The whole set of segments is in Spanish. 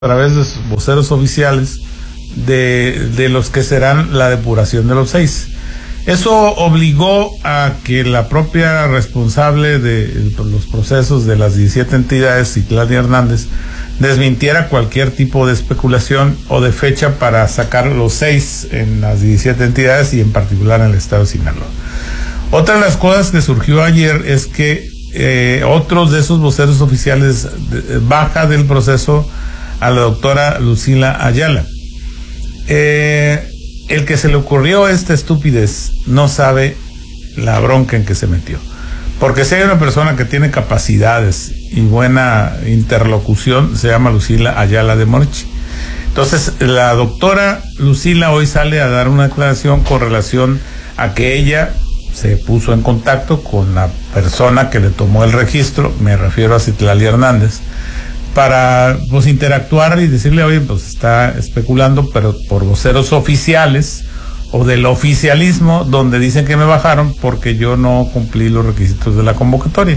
a través de sus voceros oficiales de los que serán la depuración de los 6. Eso obligó a que la propia responsable de los procesos de las 17 entidades, Citlali Hernández, desmintiera cualquier tipo de especulación o de fecha para sacar los 6 en las 17 entidades y en particular en el estado de Sinaloa. Otra de las cosas que surgió ayer es que otros de esos voceros oficiales baja del proceso a la doctora Lucila Ayala. El que se le ocurrió esta estupidez no sabe la bronca en que se metió. Porque si hay una persona que tiene capacidades y buena interlocución, se llama Lucila Ayala de Morchi. Entonces, la doctora Lucila hoy sale a dar una declaración con relación a que ella se puso en contacto con la persona que le tomó el registro, me refiero a Citlali Hernández, para pues interactuar y decirle, oye, pues está especulando, pero por voceros oficiales o del oficialismo, donde dicen que me bajaron porque yo no cumplí los requisitos de la convocatoria.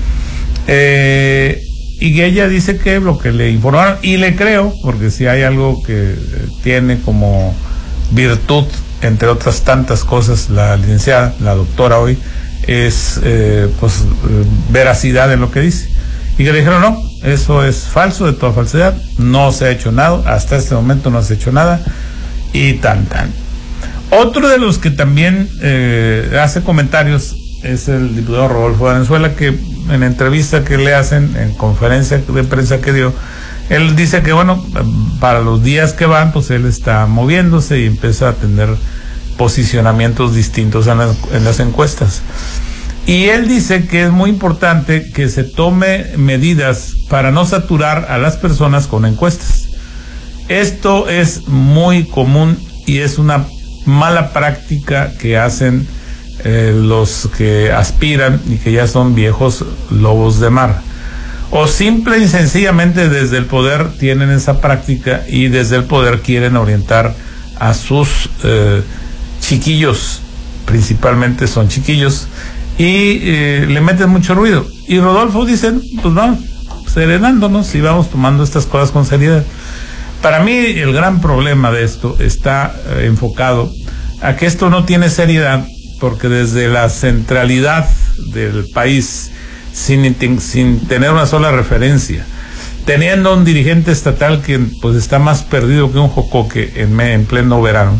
Y ella dice que lo que le informaron, y le creo, porque si hay algo que tiene como virtud, entre otras tantas cosas, la licenciada, la doctora hoy, es veracidad en lo que dice. Y que le dijeron, no, eso es falso, de toda falsedad, no se ha hecho nada, hasta este momento no se ha hecho nada, y tan. Otro de los que también hace comentarios es el diputado Rodolfo Valenzuela, que en entrevista que le hacen, en conferencia de prensa que dio, él dice que bueno, para los días que van, pues él está moviéndose y empieza a tener posicionamientos distintos en las encuestas. Y él dice que es muy importante que se tome medidas para no saturar a las personas con encuestas. Esto es muy común y es una mala práctica que hacen los que aspiran y que ya son viejos lobos de mar. O simple y sencillamente desde el poder tienen esa práctica y desde el poder quieren orientar a sus chiquillos, principalmente son chiquillos, y le meten mucho ruido. Y Rodolfo dice, pues vamos serenándonos y vamos tomando estas cosas con seriedad. Para mí el gran problema de esto está enfocado a que esto no tiene seriedad, porque desde la centralidad del país, sin tener una sola referencia, teniendo un dirigente estatal que pues está más perdido que un jocoque en pleno verano,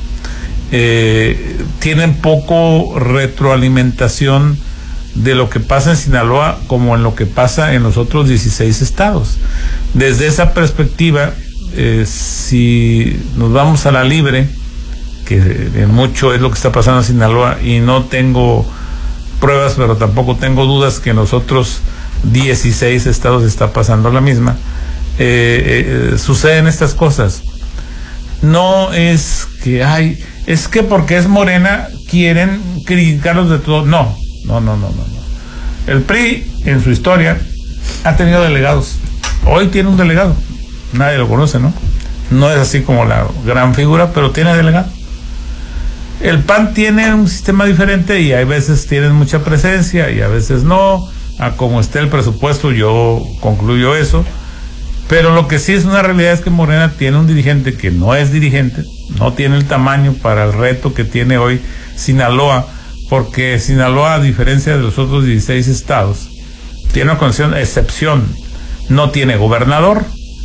tienen poco retroalimentación de lo que pasa en Sinaloa como en lo que pasa en los otros 16 estados. Desde esa perspectiva, si nos vamos a la libre, que en mucho es lo que está pasando en Sinaloa, y no tengo pruebas, pero tampoco tengo dudas que en los otros 16 estados está pasando la misma, suceden estas cosas. No es que es que porque es Morena quieren criticarlos de todo. No. El PRI en su historia ha tenido delegados. Hoy tiene un delegado, nadie lo conoce, ¿no? No es así como la gran figura, pero tiene delegado. El PAN tiene un sistema diferente y hay veces tienen mucha presencia y a veces no. A como esté el presupuesto, yo concluyo eso. Pero lo que sí es una realidad es que Morena tiene un dirigente que no es dirigente, no tiene el tamaño para el reto que tiene hoy Sinaloa, porque Sinaloa, a diferencia de los otros 16 estados, tiene una condición de excepción. No tiene gobernador,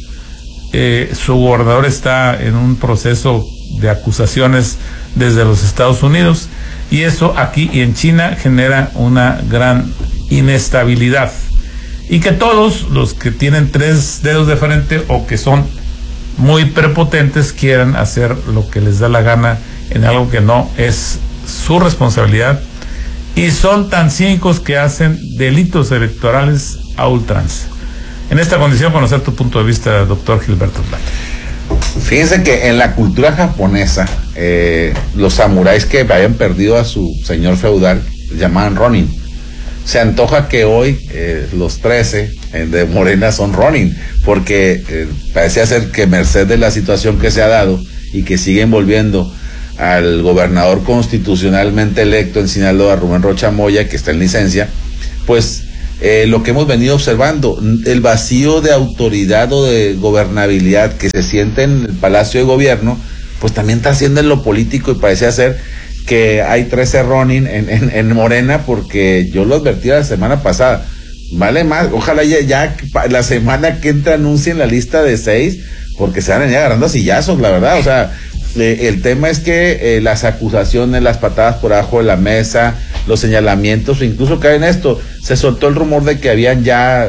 su gobernador está en un proceso de acusaciones desde los Estados Unidos, y eso aquí y en China genera una gran inestabilidad, y que todos los que tienen 3 dedos de frente o que son muy prepotentes quieran hacer lo que les da la gana en algo que no es su responsabilidad, y son tan cínicos que hacen delitos electorales a ultranza. En esta condición, conocer tu punto de vista, doctor Gilberto Plata. Fíjense que en la cultura japonesa, los samuráis que habían perdido a su señor feudal llamaban Ronin. Se antoja que hoy los 13 de Morena son Ronin, porque parece ser que merced de la situación que se ha dado y que siguen volviendo al gobernador constitucionalmente electo en Sinaloa, Rubén Rocha Moya, que está en licencia, pues lo que hemos venido observando, el vacío de autoridad o de gobernabilidad que se siente en el Palacio de Gobierno, pues también trasciende en lo político y parece ser que hay 13 Ronin en Morena, porque yo lo advertí la semana pasada, vale más, ojalá ya la semana que entra anuncien la lista de 6, porque se van a venir agarrando a sillazos, la verdad, o sea, el tema es que las acusaciones, las patadas por abajo de la mesa, los señalamientos, incluso cae en esto, se soltó el rumor de que habían ya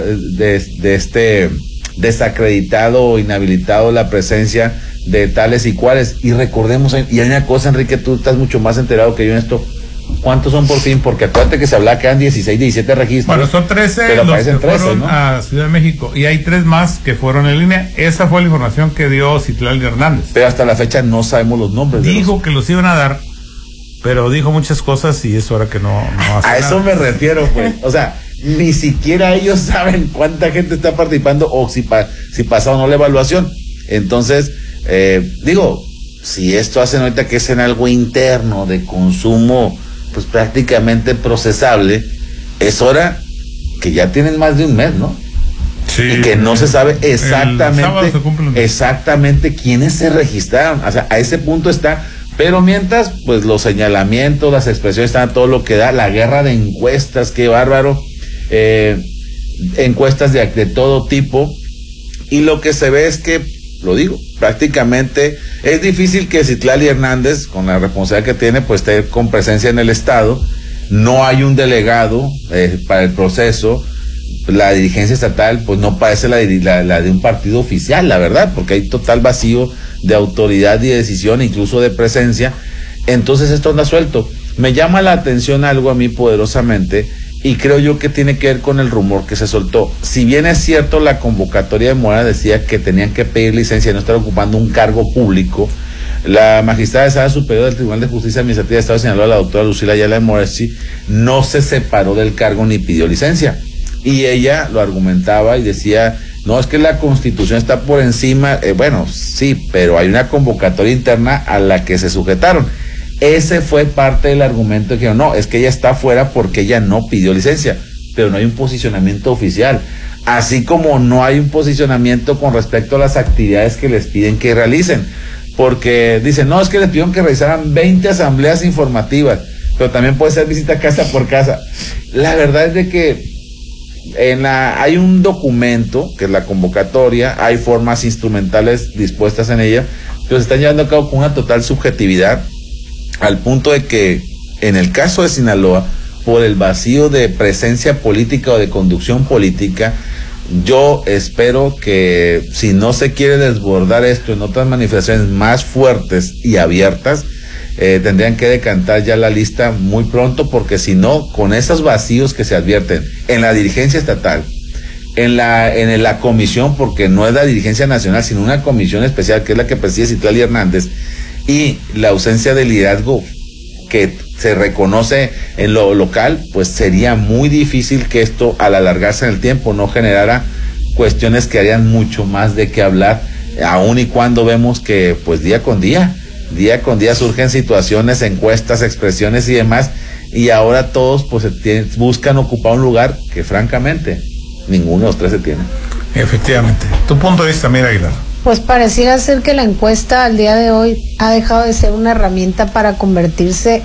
desacreditado o inhabilitado la presencia de tales y cuales, y recordemos, y hay una cosa, Enrique, tú estás mucho más enterado que yo en esto, ¿cuántos son por fin? Porque acuérdate que se hablaba que eran 16, 17 registros. Bueno, son 13 pero los que 13, fueron, ¿no?, a Ciudad de México, y hay 3 más que fueron en línea. Esa fue la información que dio Citlali Hernández. Pero hasta la fecha no sabemos los nombres. Dijo que los iban a dar, pero dijo muchas cosas y es hora que no hace a eso nada. me refiero, pues. O sea, ni siquiera ellos saben cuánta gente está participando o si pasó o no la evaluación. Entonces, digo, si esto hacen ahorita que es en algo interno de consumo, pues prácticamente procesable, es hora que ya tienen más de un mes, ¿no? Sí, y que no se sabe exactamente quiénes se registraron. O sea, a ese punto está. Pero mientras, pues los señalamientos, las expresiones están a todo lo que da, la guerra de encuestas, qué bárbaro, encuestas de todo tipo, y lo que se ve es que, lo digo, prácticamente es difícil que Citlali Hernández, con la responsabilidad que tiene, pues esté con presencia en el Estado. No hay un delegado para el proceso. La dirigencia estatal pues no parece la de un partido oficial, la verdad, porque hay total vacío de autoridad y de decisión, incluso de presencia. Entonces esto anda suelto. Me llama la atención algo a mí poderosamente, y creo yo que tiene que ver con el rumor que se soltó. Si bien es cierto, la convocatoria de Morena decía que tenían que pedir licencia y no estar ocupando un cargo público, la magistrada de Sala Superior del Tribunal de Justicia Administrativa de Estado de Sinaloa, la doctora Lucila Ayala de Moresi, no se separó del cargo ni pidió licencia. Y ella lo argumentaba y decía, no, es que la Constitución está por encima. Bueno, sí, pero hay una convocatoria interna a la que se sujetaron. Ese fue parte del argumento que no, es que ella está fuera porque ella no pidió licencia, pero no hay un posicionamiento oficial. Así como no hay un posicionamiento con respecto a las actividades que les piden que realicen. Porque dicen, no, es que les pidieron que realizaran 20 asambleas informativas, pero también puede ser visita casa por casa. La verdad es de que hay un documento que es la convocatoria, hay formas instrumentales dispuestas en ella, pero se están llevando a cabo con una total subjetividad, al punto de que en el caso de Sinaloa, por el vacío de presencia política o de conducción política, yo espero que si no se quiere desbordar esto en otras manifestaciones más fuertes y abiertas, tendrían que decantar ya la lista muy pronto, porque si no, con esos vacíos que se advierten en la dirigencia estatal, en la comisión, porque no es la dirigencia nacional, sino una comisión especial que es la que preside Citlali Hernández, y la ausencia de liderazgo que se reconoce en lo local, pues sería muy difícil que esto, al alargarse en el tiempo, no generara cuestiones que harían mucho más de qué hablar, aun y cuando vemos que pues día con día surgen situaciones, encuestas, expresiones y demás, y ahora todos pues buscan ocupar un lugar que francamente ninguno de los 13 tiene. Efectivamente. Tu punto de vista, mira, Aguilar. Pues pareciera ser que la encuesta al día de hoy ha dejado de ser una herramienta para convertirse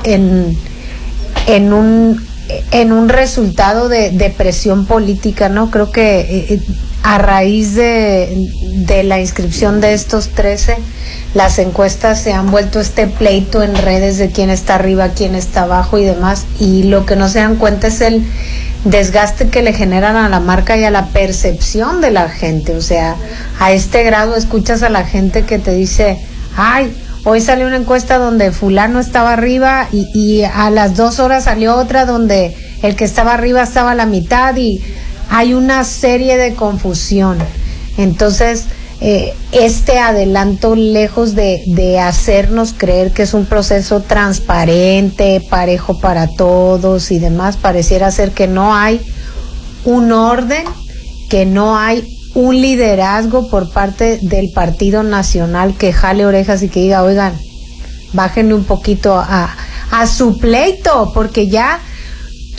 en un resultado de presión política, ¿no? Creo que a raíz de la inscripción de estos 13, las encuestas se han vuelto este pleito en redes de quién está arriba, quién está abajo y demás, y lo que no se dan cuenta es el desgaste que le generan a la marca y a la percepción de la gente. O sea, a este grado escuchas a la gente que te dice, ay, hoy salió una encuesta donde fulano estaba arriba y a las 2 horas salió otra donde el que estaba arriba estaba a la mitad, y hay una serie de confusión. Entonces, este adelanto, lejos de hacernos creer que es un proceso transparente, parejo para todos y demás, pareciera ser que no hay un orden, que no hay un liderazgo por parte del Partido Nacional que jale orejas y que diga, oigan, bájenle un poquito a su pleito, porque ya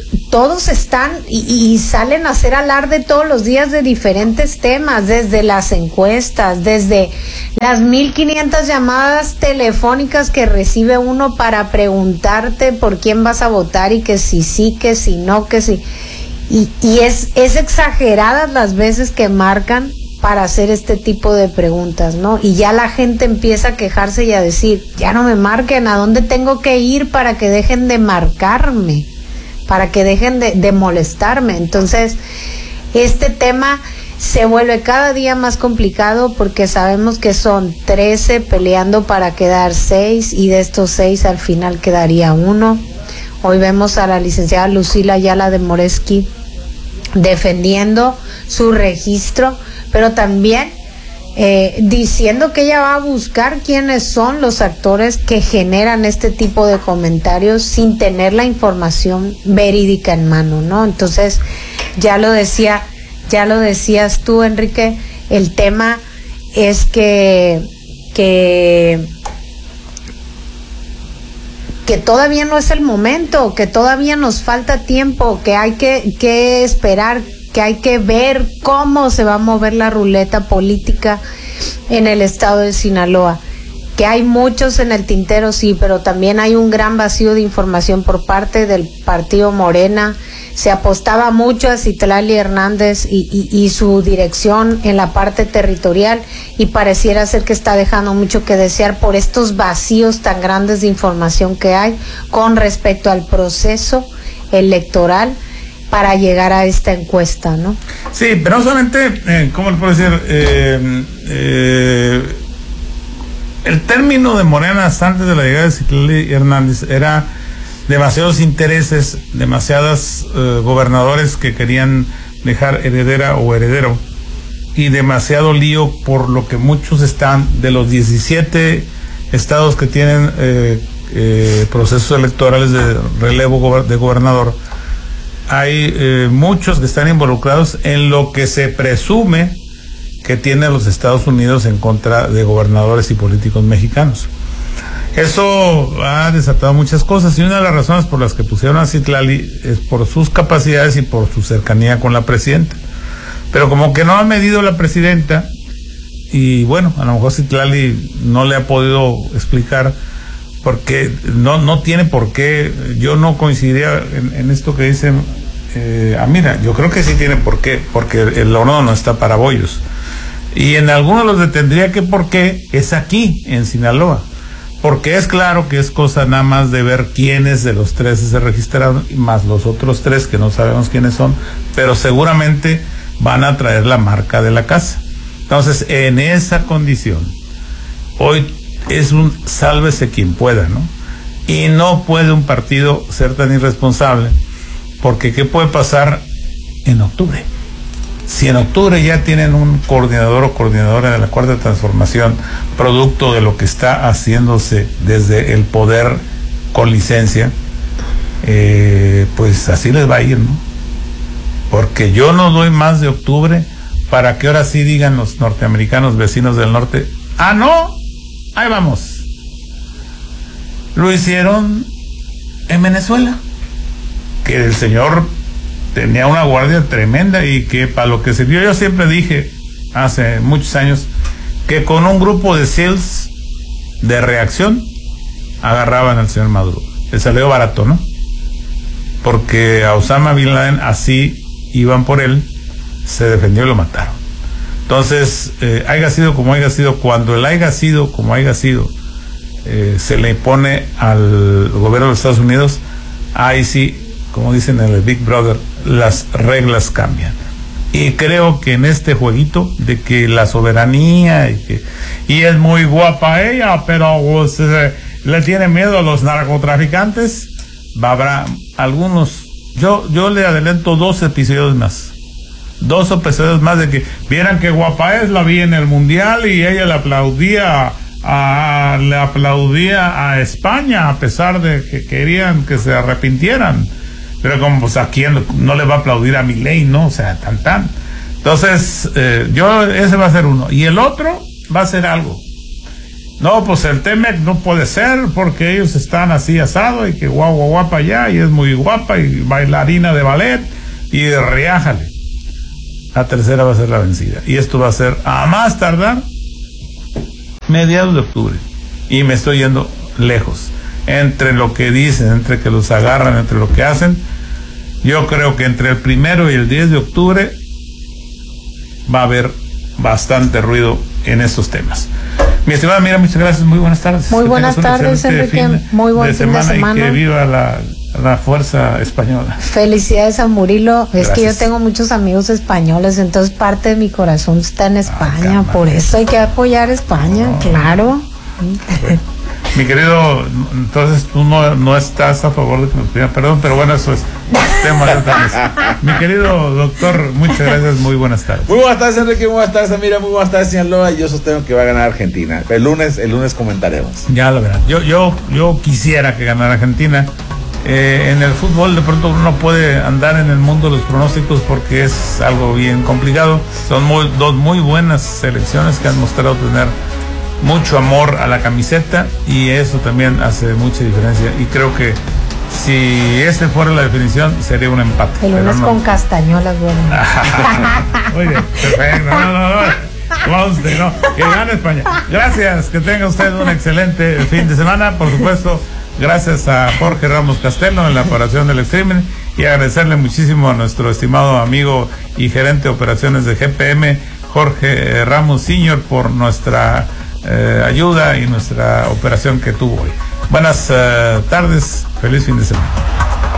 todos están y salen a hacer alarde todos los días de diferentes temas, desde las encuestas, desde las 1500 llamadas telefónicas que recibe uno para preguntarte por quién vas a votar y que si sí, que si no, que si. Y es exageradas las veces que marcan para hacer este tipo de preguntas, ¿no? Y ya la gente empieza a quejarse y a decir, ya no me marquen, ¿a dónde tengo que ir para que dejen de marcarme? Para que dejen de molestarme. Entonces, este tema se vuelve cada día más complicado porque sabemos que son 13 peleando para quedar 6 y de estos 6 al final quedaría 1. Hoy vemos a la licenciada Lucila Ayala de Moreski defendiendo su registro, pero también diciendo que ella va a buscar quiénes son los actores que generan este tipo de comentarios sin tener la información verídica en mano, ¿no? Entonces, ya lo decías tú, Enrique, el tema es que todavía no es el momento, que todavía nos falta tiempo, que hay que esperar, que hay que ver cómo se va a mover la ruleta política en el estado de Sinaloa, que hay muchos en el tintero, sí, pero también hay un gran vacío de información por parte del partido Morena. Se apostaba mucho a Citlali Hernández y su dirección en la parte territorial y pareciera ser que está dejando mucho que desear por estos vacíos tan grandes de información que hay con respecto al proceso electoral para llegar a esta encuesta, ¿no? Sí, pero no solamente, ¿cómo le puedo decir? El término de Morena antes de la llegada de Citlali Hernández era demasiados intereses, demasiados gobernadores que querían dejar heredera o heredero y demasiado lío por lo que muchos están de los 17 estados que tienen procesos electorales de relevo de gobernador. Hay muchos que están involucrados en lo que se presume que tienen los Estados Unidos en contra de gobernadores y políticos mexicanos. Eso ha desatado muchas cosas y una de las razones por las que pusieron a Citlali es por sus capacidades y por su cercanía con la presidenta. Pero como que no ha medido la presidenta y bueno, a lo mejor Citlali no le ha podido explicar porque no tiene por qué. Yo no coincidiría en esto que dicen. Mira, yo creo que sí tiene por qué, porque el horno no está para bollos. Y en algunos los detendría que por qué es aquí, en Sinaloa. Porque es claro que es cosa nada más de ver quiénes de los 13 se registraron, más los otros 3 que no sabemos quiénes son, pero seguramente van a traer la marca de la casa. Entonces, en esa condición, hoy es un sálvese quien pueda, ¿no? Y no puede un partido ser tan irresponsable, porque ¿qué puede pasar en octubre? Si en octubre ya tienen un coordinador o coordinadora de la Cuarta Transformación, producto de lo que está haciéndose desde el poder con licencia, pues así les va a ir, ¿no? Porque yo no doy más de octubre para que ahora sí digan los norteamericanos vecinos del norte, ¡ah, no! Ahí vamos. Lo hicieron en Venezuela, que el señor tenía una guardia tremenda y que para lo que sirvió, yo siempre dije hace muchos años que con un grupo de SEALs de reacción agarraban al señor Maduro. Le salió barato, ¿no? Porque a Osama Bin Laden así iban por él, se defendió y lo mataron. Entonces, haya sido como haya sido, cuando el haya sido como haya sido, se le impone al gobierno de los Estados Unidos, ahí sí, como dicen en el Big Brother, las reglas cambian. Y creo que en este jueguito de que la soberanía y es muy guapa ella, pero le tiene miedo a los narcotraficantes, habrá algunos. Yo le adelanto 2 episodios más. 2 episodios más de que vieran que guapa es, la vi en el Mundial y ella le aplaudía a España a pesar de que querían que se arrepintieran. Pero como pues a quién no le va a aplaudir a Milei, ¿no? O sea, tan. Entonces, ese va a ser uno. Y el otro va a ser algo No, pues el Temec no puede ser porque ellos están así asado y que guapa allá y es muy guapa y bailarina de ballet y riájale. La tercera va a ser la vencida y esto va a ser a más tardar mediados de octubre y me estoy yendo lejos entre lo que dicen, entre que los agarran, entre lo que hacen. Yo creo que entre el 1 y el 10 de octubre va a haber bastante ruido en estos temas. Mi estimada Mira, muchas gracias, muy buenas tardes. Muy buenas tardes, Enrique, muy buen fin de semana. Y que viva la fuerza española. Felicidades a Murilo, es que yo tengo muchos amigos españoles, entonces parte de mi corazón está en España, por eso hay que apoyar a España, claro. Bueno. Mi querido, entonces tú no estás a favor de que nos pidan perdón, pero bueno, eso es tema de otra vez. Mi querido doctor, muchas gracias, muy buenas tardes. Muy buenas tardes, Enrique, muy buenas tardes, Amira, muy buenas tardes, Sinaloa. Yo sostengo que va a ganar Argentina. El lunes comentaremos. Ya lo verán. Yo quisiera que ganara Argentina. En el fútbol de pronto uno no puede andar en el mundo de los pronósticos porque es algo bien complicado. Son dos muy buenas selecciones que han mostrado tener mucho amor a la camiseta y eso también hace mucha diferencia y creo que si fuera la definición sería un empate. El lunes con castañolas, bueno. Muy bien, perfecto. No, que gane España. Gracias, que tenga usted un excelente fin de semana, por supuesto. Gracias a Jorge Ramos Castelo en la operación del streaming y agradecerle muchísimo a nuestro estimado amigo y gerente de operaciones de GPM, Jorge Ramos Sr., por nuestra ayuda y nuestra operación que tuvo hoy. Buenas tardes, feliz fin de semana.